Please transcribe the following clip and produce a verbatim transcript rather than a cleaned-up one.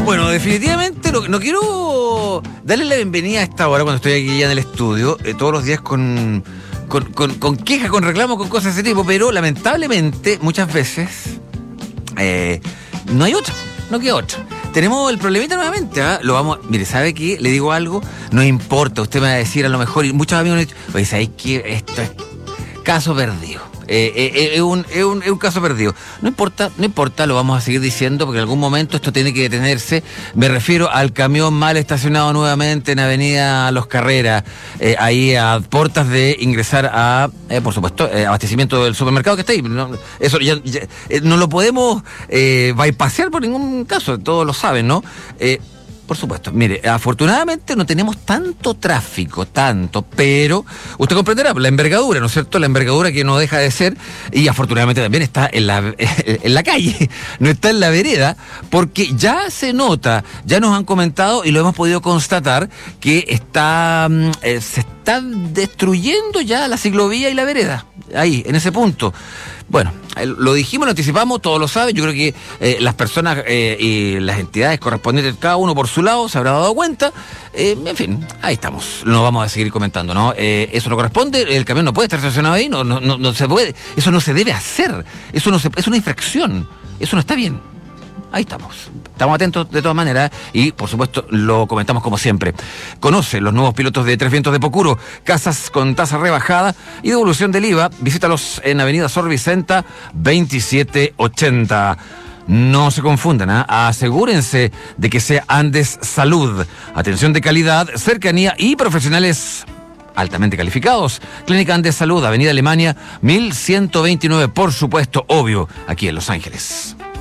Bueno, definitivamente no, no quiero darle la bienvenida a esta hora cuando estoy aquí ya en el estudio, eh, todos los días con, con, con, con quejas, con reclamos, con cosas de ese tipo, pero lamentablemente muchas veces eh, no hay otra, no queda otra. Tenemos el problemita nuevamente, ¿eh? Lo vamos, mire, ¿sabe qué? Le digo algo, no importa, usted me va a decir a lo mejor, y muchos amigos me han dicho, oye, ¿sabes qué? Esto es caso perdido. Eh, eh, es, un, es, un, es un caso perdido. No importa, no importa, lo vamos a seguir diciendo porque en algún momento esto tiene que detenerse. Me refiero al camión mal estacionado nuevamente en Avenida Los Carreras, eh, ahí a puertas de ingresar a, eh, por supuesto, eh, abastecimiento del supermercado que está ahí. No, eso ya, ya eh, no lo podemos eh, bypassear por ningún caso, todos lo saben, ¿no? Eh, Por supuesto, mire, afortunadamente no tenemos tanto tráfico, tanto, pero usted comprenderá la envergadura, ¿no es cierto? La envergadura que no deja de ser, y afortunadamente también está en la, en la calle, no está en la vereda, porque ya se nota, ya nos han comentado y lo hemos podido constatar, que está eh, se está destruyendo ya la ciclovía y la vereda, ahí, en ese punto. Bueno, lo dijimos, lo anticipamos, todos lo saben. Yo creo que eh, las personas eh, y las entidades correspondientes, cada uno por su lado, se habrá dado cuenta. Eh, en fin, ahí estamos. Lo vamos a seguir comentando, ¿no? Eh, eso no corresponde, el camión no puede estar estacionado ahí, no, no, no, no se puede. Eso no se debe hacer. Eso no se, es una infracción. Eso no está bien. Ahí estamos. Estamos atentos de todas maneras y, por supuesto, lo comentamos como siempre. Conoce los nuevos pilotos de Tres Vientos de Pocuro, casas con tasa rebajada y devolución del I V A. Visítalos en Avenida Sor Vicenta veintisiete ochenta. No se confundan, ¿eh? Asegúrense de que sea Andes Salud. Atención de calidad, cercanía y profesionales altamente calificados. Clínica Andes Salud, Avenida Alemania mil ciento veintinueve, por supuesto, obvio, aquí en Los Ángeles.